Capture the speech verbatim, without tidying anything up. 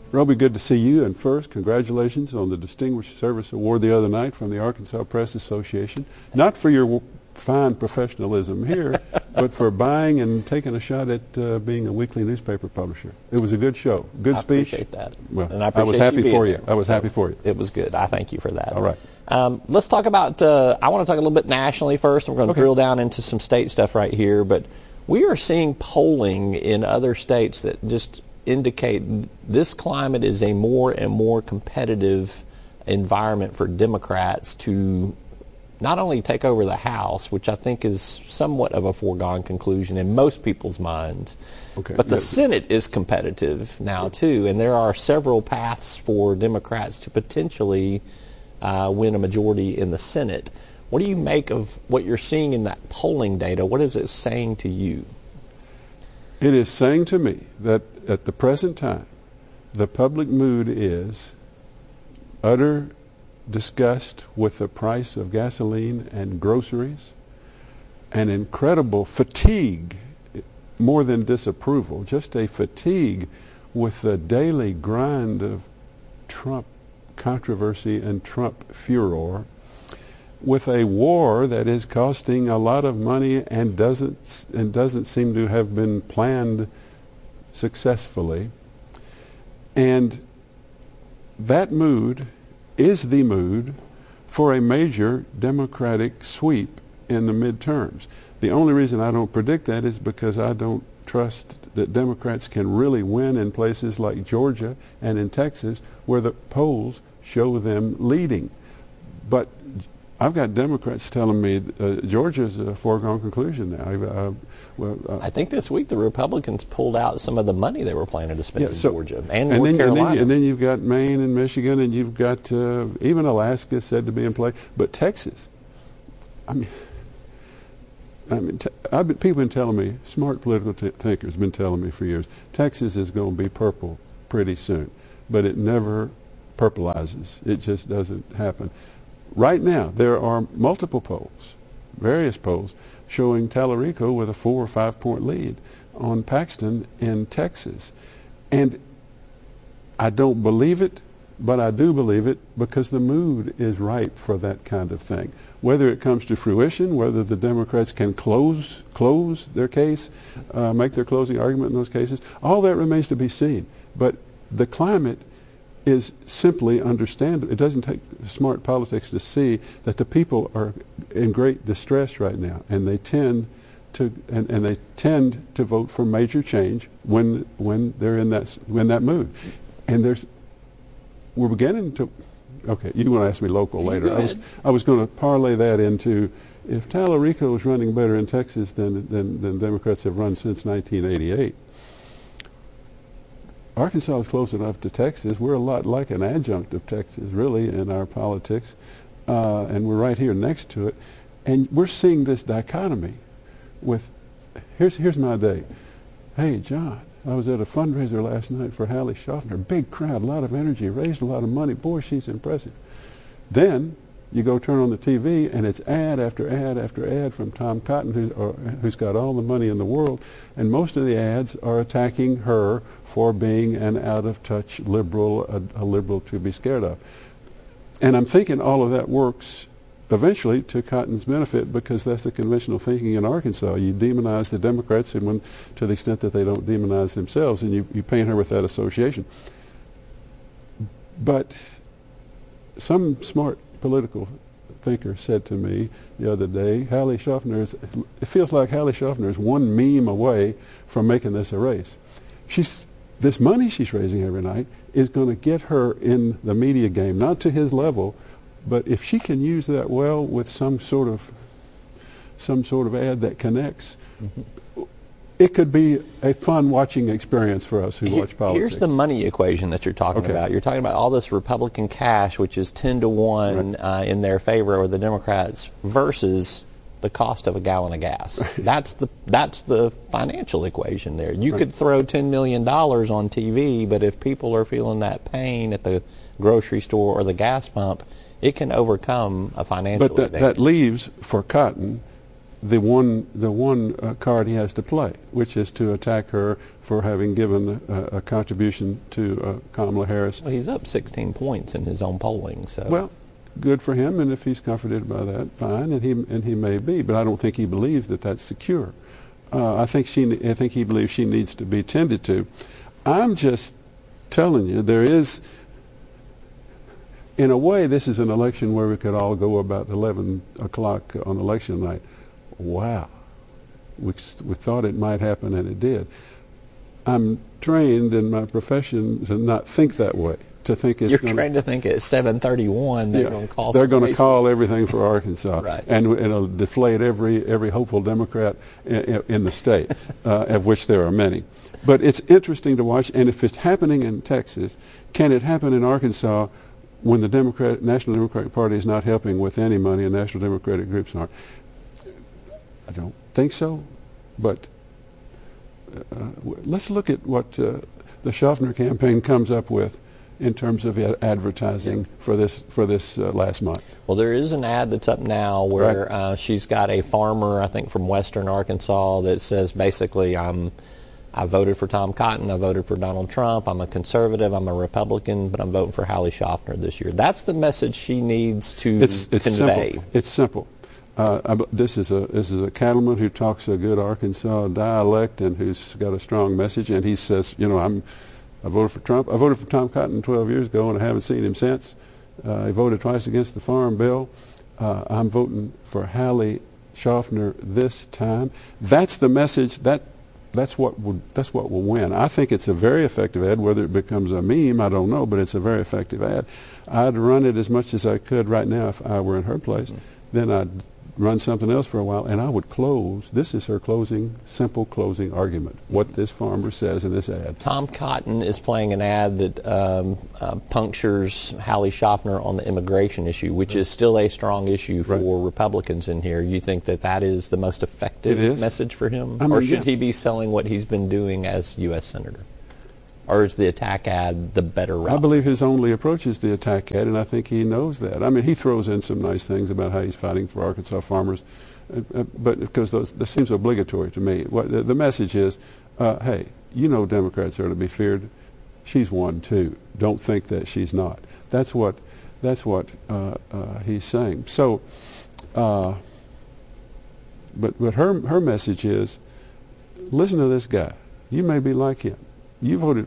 Roby, good to see you. And first, congratulations on the Distinguished Service Award the other night from the Arkansas Press Association. Not for your w- fine professionalism here, but for buying and taking a shot at uh, being a weekly newspaper publisher. It was a good show, good I speech. I appreciate that. Well, and I, I was appreciate happy you for being you. there. I was So happy for you. It was good. I thank you for that. All right. Um, let's talk about, uh, I want to talk a little bit nationally first. We're going to Okay. drill down into some state stuff right here. But we are seeing polling in other states that just indicate this climate is a more and more competitive environment for Democrats to not only take over the House, which I think is somewhat of a foregone conclusion in most people's minds, Okay. but the Yes. Senate is competitive now too, and there are several paths for Democrats to potentially uh, win a majority in the Senate. What do you make of what you're seeing in that polling data? What is it saying to you? It is saying to me that at the present time, the public mood is utter disgust with the price of gasoline and groceries, an incredible fatigue, more than disapproval, just a fatigue with the daily grind of Trump controversy and Trump furor, with a war that is costing a lot of money and doesn't and doesn't seem to have been planned successfully. And that mood is the mood for a major Democratic sweep in the midterms. The only reason I don't predict that is because I don't trust that Democrats can really win in places like Georgia and in Texas where the polls show them leading. But I've got Democrats telling me uh, Georgia's a foregone conclusion now. Uh, well, uh, I think this week the Republicans pulled out some of the money they were planning to spend Yeah, in so- Georgia and, and North then, and, Carolina. then, and then you've got Maine and Michigan, and you've got uh, even Alaska said to be in play. But Texas, I mean, I mean, t- I've been, people have been telling me, smart political t- thinkers have been telling me for years, Texas is going to be purple pretty soon. But it never purpleizes. It just doesn't happen. Right now, there are multiple polls, various polls, showing Tallarico with a four or five point lead on Paxton in Texas. And I don't believe it, but I do believe it because the mood is ripe for that kind of thing. Whether it comes to fruition, whether the Democrats can close close their case, uh, make their closing argument in those cases, all that remains to be seen. But the climate is simply understandable. It doesn't take smart politics to see that the people are in great distress right now, and they tend to and, and they tend to vote for major change when when they're in that when that mood. And there's we're beginning to. Okay, you want to ask me local You later. go I was ahead. I was going to parlay that into if Tallarico is running better in Texas than than, than Democrats have run since nineteen eighty-eight. Arkansas is close enough to Texas. We're a lot like an adjunct of Texas, really, in our politics, uh, and we're right here next to it. And we're seeing this dichotomy with, here's here's my day. Hey, John, I was at a fundraiser last night for Hallie Schaffner. Big crowd, a lot of energy, raised a lot of money. Boy, she's impressive. Then you go turn on the T V, and it's ad after ad after ad from Tom Cotton, who's, or, who's got all the money in the world, and most of the ads are attacking her for being an out-of-touch liberal, a, a liberal to be scared of. And I'm thinking all of that works eventually to Cotton's benefit because that's the conventional thinking in Arkansas. You demonize the Democrats, and when, to the extent that they don't demonize themselves, and you, you paint her with that association. But some smart political thinker said to me the other day, Hallie Schaffner is, it feels like Hallie Schaffner is one meme away from making this a race. She's, this money she's raising every night is going to get her in the media game, not to his level, but if she can use that well with some sort of some sort of ad that connects, mm-hmm. it could be a fun watching experience for us who Here, watch politics. Here's the money equation that you're talking Okay. about. You're talking about all this Republican cash, which is ten to one Right. uh, in their favor over the Democrats, versus the cost of a gallon of gas. that's the that's the financial equation there. You Right. could throw ten million dollars on T V, but if people are feeling that pain at the grocery store or the gas pump, it can overcome a financial But that, advantage. that leaves for Cotton the one the one uh, card he has to play, which is to attack her for having given a, a contribution to uh, Kamala Harris. Well, he's up sixteen points in his own polling. So well, good for him, and if he's comforted by that, fine, and he and he may be. But I don't think he believes that that's secure. Uh, I think she I think he believes she needs to be tended to. I'm just telling you, there is. In a way, this is an election where we could all go about eleven o'clock on election night. Wow, we, we thought it might happen, and it did. I'm trained in my profession to not think that way. To think it's You're gonna, trained to think at seven thirty-one they're yeah, going to call. They're going to races. call everything for Arkansas, right. and, and it'll deflate every every hopeful Democrat in, in the state, uh, of which there are many. But it's interesting to watch, and if it's happening in Texas, can it happen in Arkansas? When the Democrat, National Democratic Party is not helping with any money and National Democratic groups aren't. I don't think so, but uh, let's look at what uh, the Schaffner campaign comes up with in terms of ad- advertising for this for this uh, last month. Well, there is an ad that's up now where right. uh, she's got a farmer, I think from western Arkansas, that says basically, I'm I voted for Tom Cotton. I voted for Donald Trump. I'm a conservative. I'm a Republican, but I'm voting for Hallie Schaffner this year. That's the message she needs to it's, it's convey. Simple. It's simple. Uh, I, this is a this is a cattleman who talks a good Arkansas dialect and who's got a strong message. And he says, you know, I'm I voted for Trump. I voted for Tom Cotton twelve years ago, and I haven't seen him since. Uh, he voted twice against the Farm Bill. Uh, I'm voting for Hallie Schaffner this time. That's the message. That. That's what would. That's what will win. I think it's a very effective ad. Whether it becomes a meme, I don't know, but it's a very effective ad. I'd run it as much as I could right now if I were in her place. Mm-hmm. Then I'd run something else for a while, and I would close. This is her closing, simple closing argument. What this farmer says in this ad. Tom Cotton is playing an ad that um, uh, punctures Hallie Schaffner on the immigration issue, which right. is still a strong issue for right. Republicans in here. You think that that is the most effective message for him? I mean, or should yeah. he be selling what he's been doing as U S Senator? Or is the attack ad the better route? I believe his only approach is the attack ad, and I think he knows that. I mean, he throws in some nice things about how he's fighting for Arkansas farmers, uh, uh, but because those, that seems obligatory to me. What the, the message is, uh, hey, you know Democrats are to be feared. She's one too. Don't think that she's not. That's what that's what uh, uh, he's saying. So, uh, but but her her message is, listen to this guy. You may be like him. You voted